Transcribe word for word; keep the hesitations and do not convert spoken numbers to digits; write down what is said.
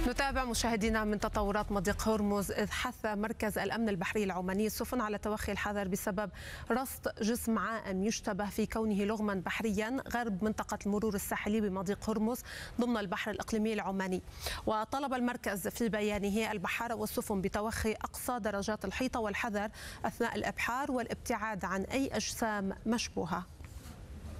نتابع مشاهدينا من تطورات مضيق هرمز، إذ حث مركز الأمن البحري العماني السفن على توخي الحذر بسبب رصد جسم عائم يشتبه في كونه لغما بحريا غرب منطقة المرور الساحلي بمضيق هرمز ضمن البحر الإقليمي العماني. وطلب المركز في بيانه البحارة والسفن بتوخي أقصى درجات الحيطة والحذر أثناء الإبحار والابتعاد عن أي أجسام مشبوهة.